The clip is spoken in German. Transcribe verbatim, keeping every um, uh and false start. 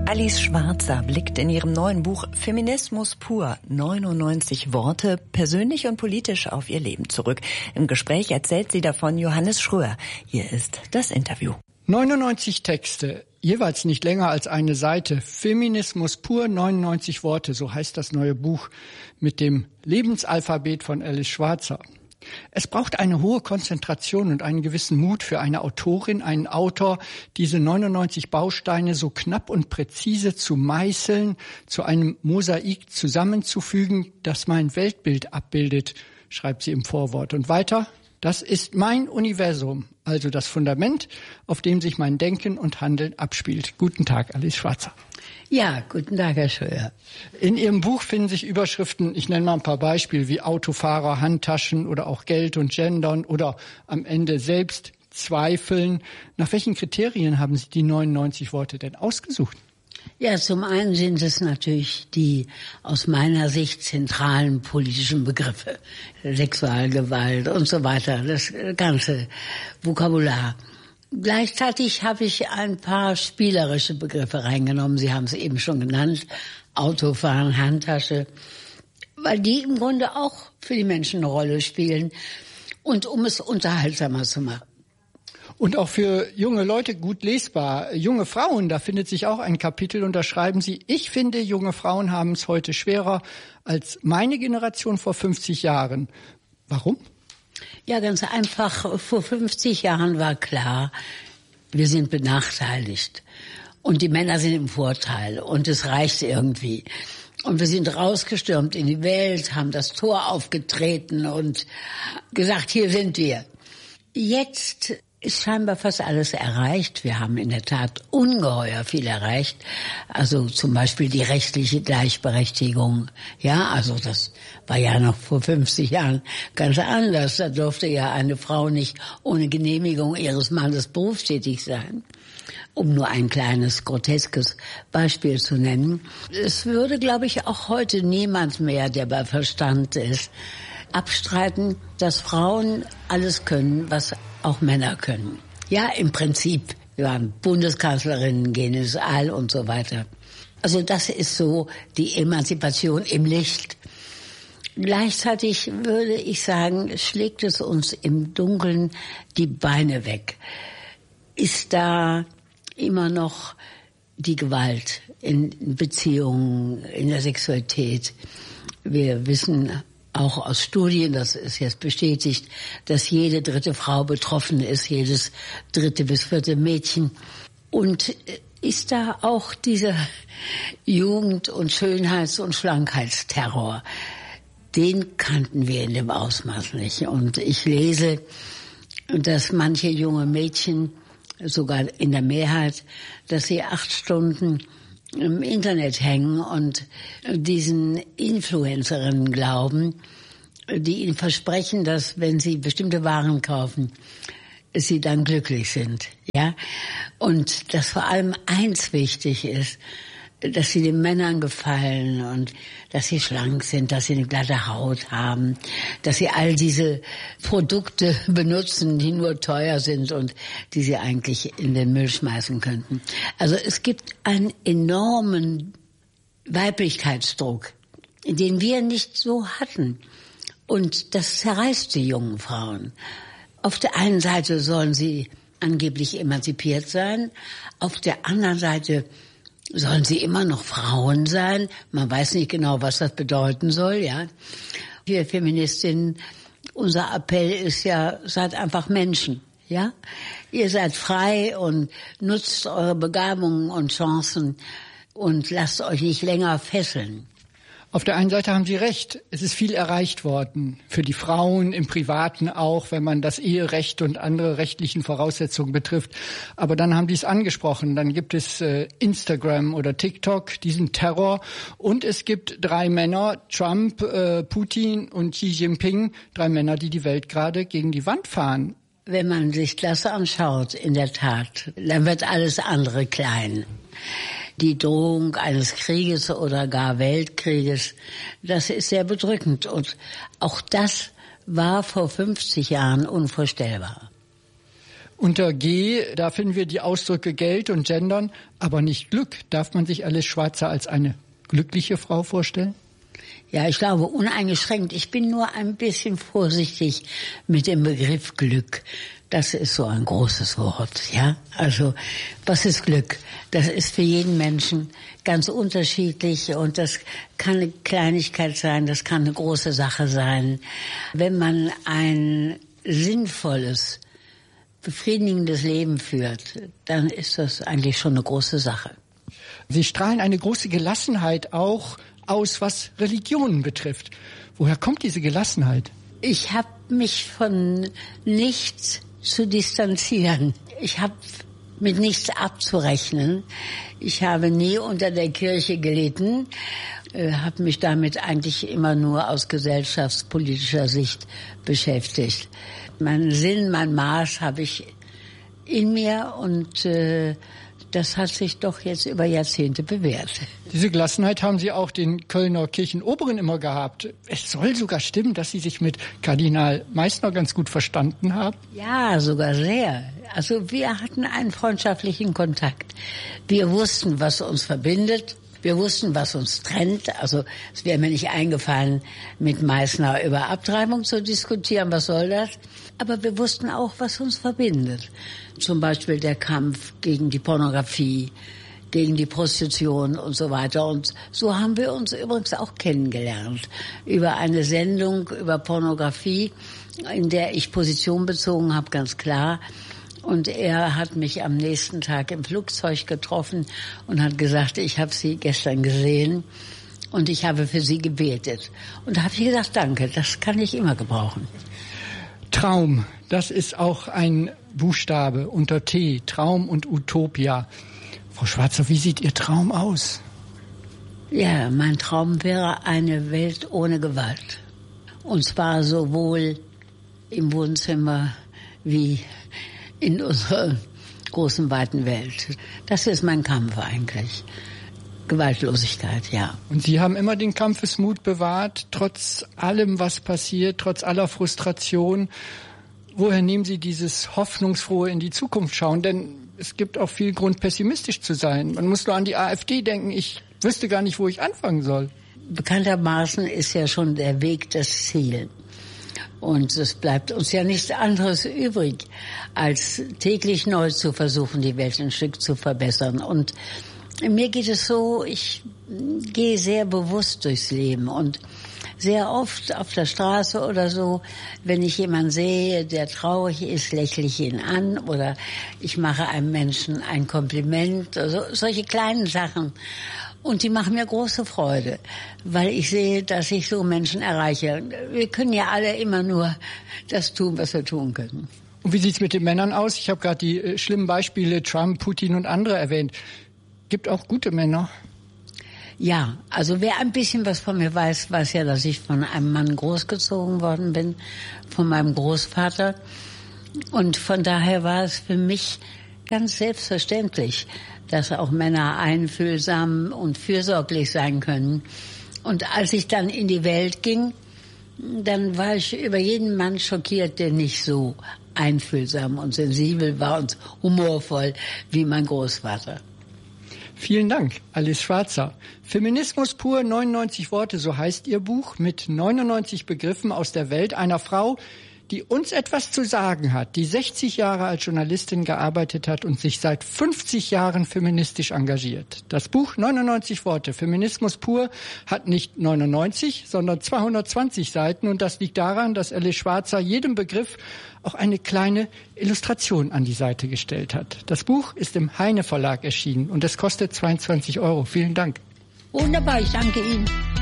Alice Schwarzer blickt in ihrem neuen Buch Feminismus pur, neunundneunzig Worte, persönlich und politisch auf ihr Leben zurück. Im Gespräch erzählt sie davon Johannes Schröer. Hier ist das Interview. neunundneunzig Texte, jeweils nicht länger als eine Seite. Feminismus pur, neunundneunzig Worte, so heißt das neue Buch mit dem Lebensalphabet von Alice Schwarzer. Es braucht eine hohe Konzentration und einen gewissen Mut für eine Autorin, einen Autor, diese neunundneunzig Bausteine so knapp und präzise zu meißeln, zu einem Mosaik zusammenzufügen, das mein Weltbild abbildet, schreibt sie im Vorwort. Und weiter: Das ist mein Universum, also das Fundament, auf dem sich mein Denken und Handeln abspielt. Guten Tag, Alice Schwarzer. Ja, guten Tag, Herr Schröer. In Ihrem Buch finden sich Überschriften, ich nenne mal ein paar Beispiele, wie Autofahrer, Handtaschen oder auch Geld und Gendern oder am Ende selbst zweifeln. Nach welchen Kriterien haben Sie die neunundneunzig Worte denn ausgesucht? Ja, zum einen sind es natürlich die aus meiner Sicht zentralen politischen Begriffe. Sexualgewalt und so weiter, das ganze Vokabular. Gleichzeitig habe ich ein paar spielerische Begriffe reingenommen. Sie haben es eben schon genannt. Autofahren, Handtasche. Weil die im Grunde auch für die Menschen eine Rolle spielen. Und um es unterhaltsamer zu machen. Und auch für junge Leute gut lesbar. Junge Frauen, da findet sich auch ein Kapitel und da schreiben Sie: Ich finde, junge Frauen haben es heute schwerer als meine Generation vor fünfzig Jahren. Warum? Ja, ganz einfach. Vor fünfzig Jahren war klar, wir sind benachteiligt. Und die Männer sind im Vorteil. Und es reicht irgendwie. Und wir sind rausgestürmt in die Welt, haben das Tor aufgetreten und gesagt, hier sind wir. Jetzt ist scheinbar fast alles erreicht. Wir haben in der Tat ungeheuer viel erreicht. Also zum Beispiel die rechtliche Gleichberechtigung. Ja, also das war ja noch vor fünfzig Jahren ganz anders. Da durfte ja eine Frau nicht ohne Genehmigung ihres Mannes berufstätig sein. Um nur ein kleines, groteskes Beispiel zu nennen. Es würde, glaube ich, auch heute niemand mehr, der bei Verstand ist, abstreiten, dass Frauen alles können, was auch Männer können. Ja, im Prinzip. Wir waren Bundeskanzlerinnen, gehen ins All und so weiter. Also das ist so die Emanzipation im Licht. Gleichzeitig würde ich sagen, schlägt es uns im Dunkeln die Beine weg. Ist da immer noch die Gewalt in Beziehungen, in der Sexualität? Wir wissen auch aus Studien, das ist jetzt bestätigt, dass jede dritte Frau betroffen ist, jedes dritte bis vierte Mädchen. Und ist da auch dieser Jugend- und Schönheits- und Schlankheitsterror? Den kannten wir in dem Ausmaß nicht. Und ich lese, dass manche junge Mädchen, sogar in der Mehrheit, dass sie acht Stunden im Internet hängen und diesen Influencerinnen glauben, die ihnen versprechen, dass wenn sie bestimmte Waren kaufen, sie dann glücklich sind. Ja, und dass vor allem eins wichtig ist, dass sie den Männern gefallen und dass sie schlank sind, dass sie eine glatte Haut haben, dass sie all diese Produkte benutzen, die nur teuer sind und die sie eigentlich in den Müll schmeißen könnten. Also es gibt einen enormen Weiblichkeitsdruck, den wir nicht so hatten. Und das zerreißt die jungen Frauen. Auf der einen Seite sollen sie angeblich emanzipiert sein, auf der anderen Seite sollen sie immer noch Frauen sein? Man weiß nicht genau, was das bedeuten soll, ja. Wir Feministinnen, unser Appell ist ja, seid einfach Menschen, ja. Ihr seid frei und nutzt eure Begabungen und Chancen und lasst euch nicht länger fesseln. Auf der einen Seite haben Sie recht, es ist viel erreicht worden, für die Frauen im Privaten auch, wenn man das Eherecht und andere rechtlichen Voraussetzungen betrifft. Aber dann haben die es angesprochen, dann gibt es äh, Instagram oder TikTok, diesen Terror, und es gibt drei Männer, Trump, äh, Putin und Xi Jinping, drei Männer, die die Welt gerade gegen die Wand fahren. Wenn man sich das anschaut, in der Tat, dann wird alles andere klein. Die Drohung eines Krieges oder gar Weltkrieges, das ist sehr bedrückend. Und auch das war vor fünfzig Jahren unvorstellbar. Unter G, da finden wir die Ausdrücke Geld und Gendern, aber nicht Glück. Darf man sich Alice Schwarzer als eine glückliche Frau vorstellen? Ja, ich glaube uneingeschränkt. Ich bin nur ein bisschen vorsichtig mit dem Begriff Glück. Das ist so ein großes Wort, ja. Also, was ist Glück? Das ist für jeden Menschen ganz unterschiedlich und das kann eine Kleinigkeit sein, das kann eine große Sache sein. Wenn man ein sinnvolles, befriedigendes Leben führt, dann ist das eigentlich schon eine große Sache. Sie strahlen eine große Gelassenheit auch aus, was Religionen betrifft. Woher kommt diese Gelassenheit? Ich habe mich von nichts zu distanzieren. Ich habe mit nichts abzurechnen. Ich habe nie unter der Kirche gelitten, äh, habe mich damit eigentlich immer nur aus gesellschaftspolitischer Sicht beschäftigt. Meinen Sinn, mein Maß habe ich in mir und äh, das hat sich doch jetzt über Jahrzehnte bewährt. Diese Gelassenheit haben Sie auch den Kölner Kirchenoberen immer gehabt. Es soll sogar stimmen, dass Sie sich mit Kardinal Meissner ganz gut verstanden haben. Ja, sogar sehr. Also wir hatten einen freundschaftlichen Kontakt. Wir wussten, was uns verbindet. Wir wussten, was uns trennt. Also es wäre mir nicht eingefallen, mit Meissner über Abtreibung zu diskutieren. Was soll das? Aber wir wussten auch, was uns verbindet. Zum Beispiel der Kampf gegen die Pornografie, gegen die Prostitution und so weiter. Und so haben wir uns übrigens auch kennengelernt. Über eine Sendung über Pornografie, in der ich Position bezogen habe, ganz klar. Und er hat mich am nächsten Tag im Flugzeug getroffen und hat gesagt, ich habe Sie gestern gesehen und ich habe für Sie gebetet. Und da habe ich gesagt, danke, das kann ich immer gebrauchen. Traum, das ist auch ein Buchstabe unter T, Traum und Utopia. Frau Schwarzer, wie sieht Ihr Traum aus? Ja, mein Traum wäre eine Welt ohne Gewalt. Und zwar sowohl im Wohnzimmer wie in unserer großen, weiten Welt. Das ist mein Kampf eigentlich. Gewaltlosigkeit, ja. Und Sie haben immer den Kampfesmut bewahrt, trotz allem, was passiert, trotz aller Frustration. Woher nehmen Sie dieses hoffnungsfrohe in die Zukunft schauen? Denn es gibt auch viel Grund, pessimistisch zu sein. Man muss nur an die AfD denken. Ich wüsste gar nicht, wo ich anfangen soll. Bekanntermaßen ist ja schon der Weg das Ziel. Und es bleibt uns ja nichts anderes übrig, als täglich neu zu versuchen, die Welt ein Stück zu verbessern. Und mir geht es so, ich gehe sehr bewusst durchs Leben und sehr oft auf der Straße oder so, wenn ich jemanden sehe, der traurig ist, lächle ich ihn an oder ich mache einem Menschen ein Kompliment, also solche kleinen Sachen. Und die machen mir große Freude, weil ich sehe, dass ich so Menschen erreiche. Wir können ja alle immer nur das tun, was wir tun können. Und wie sieht's mit den Männern aus? Ich habe gerade die äh, schlimmen Beispiele Trump, Putin und andere erwähnt. Gibt auch gute Männer? Ja, also wer ein bisschen was von mir weiß, weiß ja, dass ich von einem Mann großgezogen worden bin, von meinem Großvater. Und von daher war es für mich ganz selbstverständlich, dass auch Männer einfühlsam und fürsorglich sein können. Und als ich dann in die Welt ging, dann war ich über jeden Mann schockiert, der nicht so einfühlsam und sensibel war und humorvoll wie mein Großvater. Vielen Dank, Alice Schwarzer. Feminismus pur, neunundneunzig Worte, so heißt Ihr Buch, mit neunundneunzig Begriffen aus der Welt einer Frau, die uns etwas zu sagen hat, die sechzig Jahre als Journalistin gearbeitet hat und sich seit fünfzig Jahren feministisch engagiert. Das Buch neunundneunzig Worte, Feminismus pur, hat nicht neunundneunzig, sondern zweihundertzwanzig Seiten und das liegt daran, dass Alice Schwarzer jedem Begriff auch eine kleine Illustration an die Seite gestellt hat. Das Buch ist im Heine Verlag erschienen und es kostet zweiundzwanzig Euro. Vielen Dank. Wunderbar, ich danke Ihnen.